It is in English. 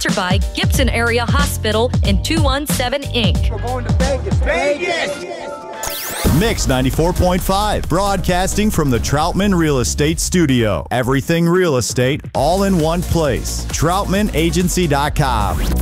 sponsored by Gibson Area Hospital and 217 Inc. We're going to Vegas. Vegas! Mix 94.5, broadcasting from the Troutman Real Estate Studio. Everything real estate, all in one place. TroutmanAgency.com.